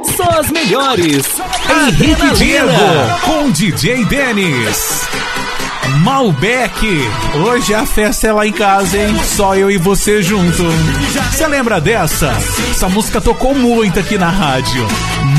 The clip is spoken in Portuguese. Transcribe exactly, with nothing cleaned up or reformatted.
Só as melhores. Henrique Diego com D J Dennis. Malbec, hoje a festa é lá em casa, hein? Só eu e você junto. Você lembra dessa? Essa música tocou muito aqui na rádio.